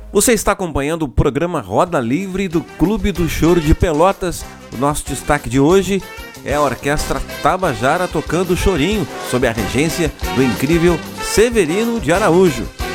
Você está acompanhando o programa Roda Livre do Clube do Choro de Pelotas. O nosso destaque de hoje é a Orquestra Tabajara tocando Chorinho, sob a regência do incrível Severino de Araújo.